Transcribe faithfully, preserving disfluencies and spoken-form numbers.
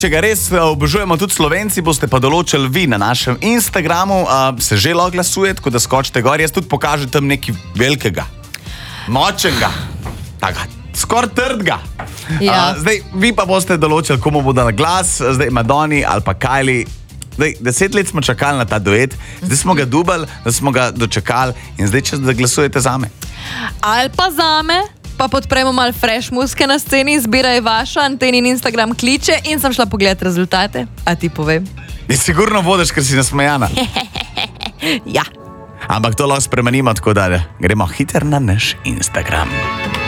Če ga res obožujemo tudi Slovenci, boste pa določili vi na našem Instagramu, uh, se že lahko glasuje, tako da skočite gor, jaz tudi pokažem tam nekaj velikega, močnega, taka, skoraj trdga. Ja. Uh, zdaj, vi pa boste določili, komu bo dal glas, zdaj Madoni ali pa Kylie. Zdaj, deset let smo čakali na ta duet, zdaj smo ga dubali, da smo ga dočekali in zdaj čas, da glasujete zame. Ali pa zame. Pa podpremo malo fresh muske na sceni, zbiraj vašo, Antenin Instagram kliče in sem šla pogledat rezultate. A ti povem? In sigurno vodiš, ker si nasmejana. Ja. Ampak to lahko spremenimo, tako da gremo hiter na naš Instagram.